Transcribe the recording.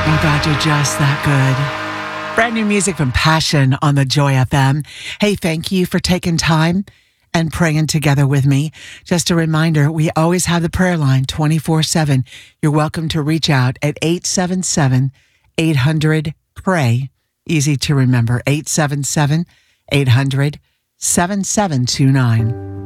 Oh God, you're just that good. Brand new music from Passion on the Joy FM. Hey, thank you for taking time and praying together with me. Just a reminder, we always have the prayer line 24/7. You're welcome to reach out at 877-800-PRAY. Easy to remember, 877-800-7729.